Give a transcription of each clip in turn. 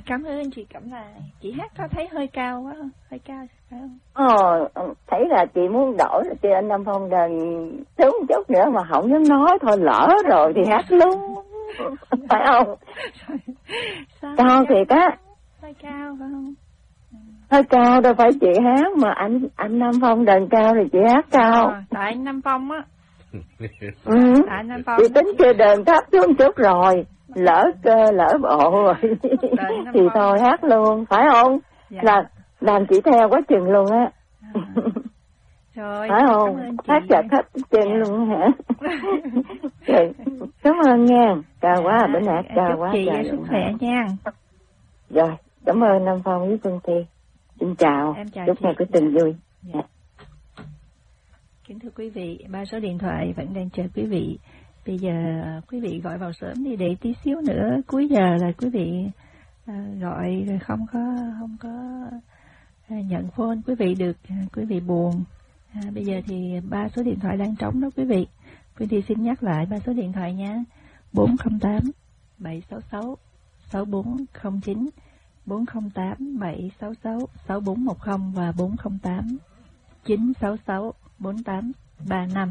cảm ơn chị Cẩm Lại. Chị hát có thấy hơi cao quá không? Hơi cao phải không? Thấy là chị muốn đổi là chị anh Nam Phong đền xuống chút nữa mà không dám nói thôi, lỡ rồi thì hát luôn. Phải không? Cao thiệt á. Hơi cao phải không? Hơi cao đâu phải chị hát mà anh Nam Phong đền cao thì chị hát cao. Tại anh Nam Phong á. Tại anh Nam Phong. Chị tính kêu đền thấp xuống chút rồi, lỡ bộ rồi thì thôi hát luôn, phải không? Dạ. Làm chị theo quá chừng luôn á. Rồi, phải không? Hát chặt hết chừng luôn hả? Cảm ơn nha, cao quá, bữa nay cao quá. Chúc chị sức khỏe nha. Rồi, cảm ơn Nam Phong với Phương Thi. Xin chào, chúc ngày có tình vui. Dạ. Kính thưa quý vị, 3 số điện thoại vẫn đang chờ quý vị. Bây giờ quý vị gọi vào sớm đi, để tí xíu nữa cuối giờ là quý vị gọi rồi không có nhận phone, quý vị được quý vị buồn. Bây giờ thì 3 số điện thoại đang trống đó quý vị. Quý vị xin nhắc lại 3 số điện thoại nha. 408 766 6409, 408 766 6410 và 408 966 4835.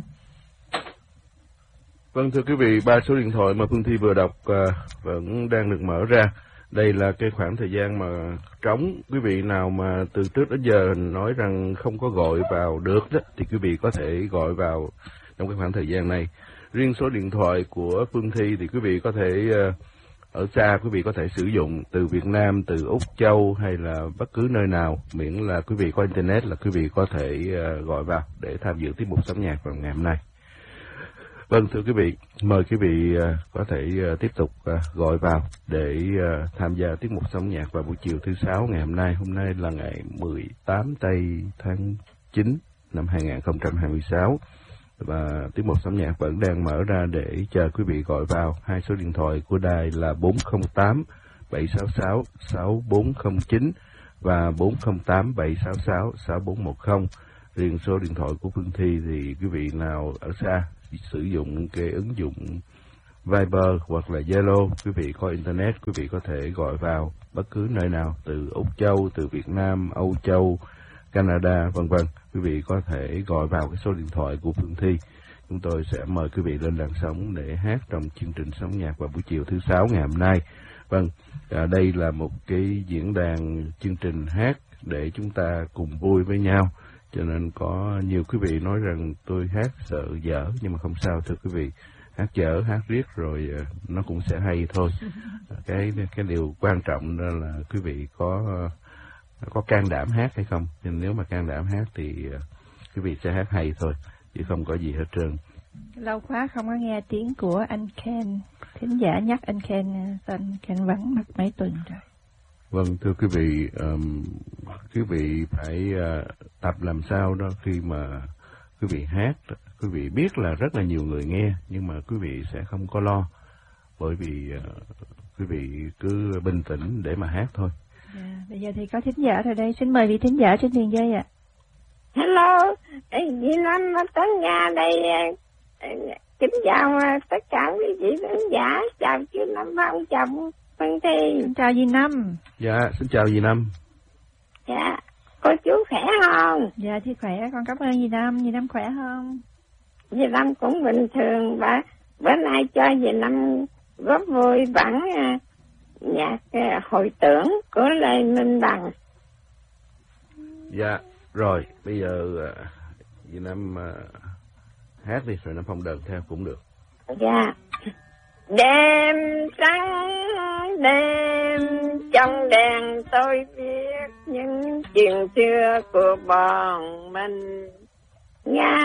Vâng, thưa quý vị, 3 số điện thoại mà Phương Thi vừa đọc vẫn đang được mở ra. Đây là cái khoảng thời gian mà trống. Quý vị nào mà từ trước đến giờ nói rằng không có gọi vào được đó, thì quý vị có thể gọi vào trong cái khoảng thời gian này. Riêng số điện thoại của Phương Thi thì quý vị có thể ở xa, quý vị có thể sử dụng từ Việt Nam, từ Úc Châu hay là bất cứ nơi nào, miễn là quý vị có internet là quý vị có thể gọi vào để tham dự tiết mục Sống Nhạc vào ngày hôm nay. Vâng, thưa quý vị, mời quý vị có thể tiếp tục gọi vào để tham gia tiết mục Sống Nhạc vào buổi chiều thứ Sáu ngày hôm nay. Hôm nay là ngày 18 tây tháng 9 năm 2026. Và tiết mục Sống Nhạc vẫn đang mở ra để chờ quý vị gọi vào. 2 số điện thoại của đài là 408 766 6409 và 408 766 6410. Riêng số điện thoại của Phương Thi thì quý vị nào ở xa sử dụng cái ứng dụng Viber hoặc là Zalo, quý vị có internet, quý vị có thể gọi vào bất cứ nơi nào, từ Úc Châu, từ Việt Nam, Âu Châu, Canada, vân vân. Quý vị có thể gọi vào cái số điện thoại của Phương Thi. Chúng tôi sẽ mời quý vị lên làn sóng để hát trong chương trình Sống Nhạc vào buổi chiều thứ Sáu ngày hôm nay. Vâng, đây là một cái diễn đàn chương trình hát để chúng ta cùng vui với nhau. Cho nên có nhiều quý vị nói rằng tôi hát sợ dở, nhưng mà không sao thưa quý vị. Hát dở, hát riết rồi nó cũng sẽ hay thôi. Cái điều quan trọng đó là quý vị có can đảm hát hay không. Nhưng nếu mà can đảm hát thì quý vị sẽ hát hay thôi, chứ không có gì hết trơn. Lâu quá không có nghe tiếng của anh Ken. Thính giả nhắc anh Ken vắng mặt mấy tuần rồi. Vâng, thưa quý vị phải tập làm sao đó khi mà quý vị hát, quý vị biết là rất là nhiều người nghe, nhưng mà quý vị sẽ không có lo, bởi vì quý vị cứ bình tĩnh để mà hát thôi. Bây giờ thì có thính giả rồi đây, xin mời vị thính giả trên đường dây ạ. Hello, chị Lâm Tấn Nga đây, kính chào tất cả quý vị thính giả, chào chị Lâm Phong, chào Phương Thi. Xin chào dì Năm. Dạ, xin chào dì Năm. Dạ, cô chú khỏe không? Dạ thì khỏe, con cảm ơn dì Năm khỏe không? Dì Năm cũng bình thường, và bữa nay cho dì Năm góp vui bản nhạc hồi tưởng của Lê Minh Bằng. Dạ, rồi, bây giờ dì Năm hát đi, rồi Năm Phong đờn theo cũng được. Dạ. Đêm trắng đêm trong đèn tôi viết những chuyện xưa của bọn mình. Nga